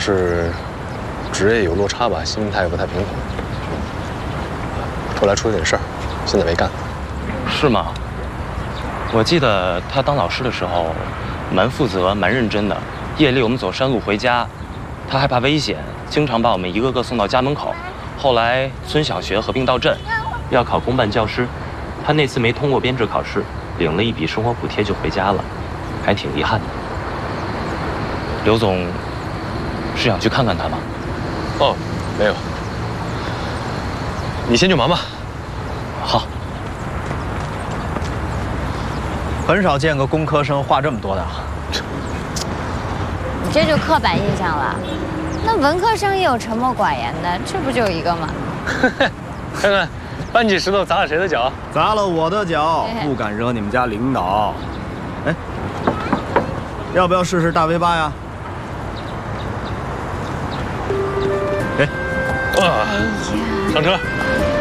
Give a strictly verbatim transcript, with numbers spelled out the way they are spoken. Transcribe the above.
是职业有落差吧，心态不太平衡。后来出了点事儿，现在没干。 是吗？我记得他当老师的时候，蛮负责、蛮认真的。夜里我们走山路回家，他害怕危险，经常把我们一个个送到家门口。后来村小学合并到镇，要考公办教师，他那次没通过编制考试，领了一笔生活补贴就回家了，还挺遗憾的。刘总是想去看看他吗？ 哦，没有。你先去忙吧。 好。 很少见个工科生话这么多的。 你这就刻板印象了。那文科生也有沉默寡言的，这不就一个吗？ 看看，搬起石头砸了谁的脚？ 砸了我的脚，不敢惹你们家领导。哎，要不要试试大 V 八呀？哎， 哇，上车。